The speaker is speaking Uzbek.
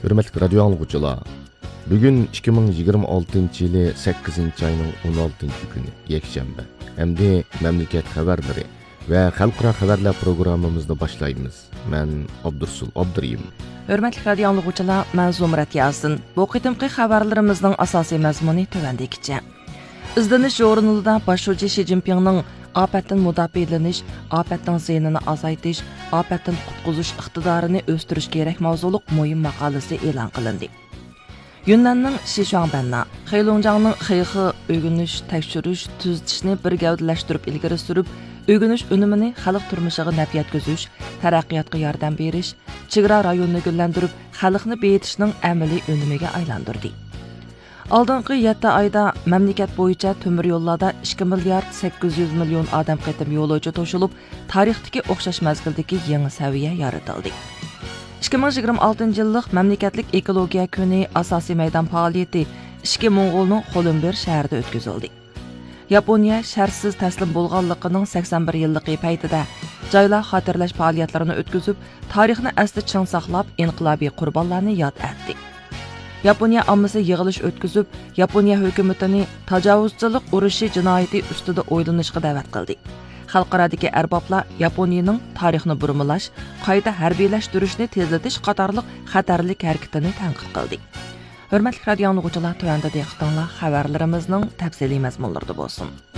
Hürmetli radyo anlıqçılar, bugün 2026 yılı 8 ayının 16 günü, yekşembe. Hem de memleket haberleri ve halkara haberler programımızda başlayımız. Ben Abdursul Abduriyim. Hürmetli radyo anlıqçılar, ben Zumrat Yazdın. Bu qitimqi xabarlarımızın asasi mazmuni tövendekice. İzdeniş yorunulda başçı Xi Jinping'nin afətdən müdafiəleniş, afətdən ziyanını azaytış, afətdən qutquzuş iqtidarını östürüş gerek mavzuluq mühim maqalası e'lon qilindi. Yunnanның Şişuanbanna, Xeylongjiangның Xeyxi ögünüş, tekşürüş, tüzitishni bir gavdalashtirib ilgari surib, ögünüş önümini xalq turmushiga naf yetkazиш, taraqqiyotga yordam berish, chegara rayonni gullantirib, xalqni beyitishning amaliy önümiga aylantirdi. Aldınqı 7 ayda memleket boyunca tümür yollarda 2 milyard 800 milyon adam qetim yo'lovchi to'shilib, tarixdagi o'xshash mazgildagi yangi saviya yaratildi. 2026 yillik mamlakatlik ekologiya kuni asosiy maydon faoliyati 2 Mo'ng'olning Xolumber shahrida o'tkazildi. Yaponiya shartsiz taslim bo'lganligining 81 yilligi paytida joylar xotirlash faoliyatlarini o'tkazib, tarixni asli chin saqlab, inqilobiy qurbonlarni yod etdi. Yaponiya ammasi yig'ilish o'tkazib, Yaponiya hukumatini tajovuzchilik urushi jinoyati ustida o'ylanishga da'vat qildi. Xalqaradagi arboblar Yaponiyaning tarixni burmalash, qayta harbiyylashtirishni tezlatish qatorliq xatarlik harakatini tanqid qildi. Hurmatli radio anlıqçılar, tövəndə diqqətinizə xəbərlərimizin təfsili məzmunlarında bolsun.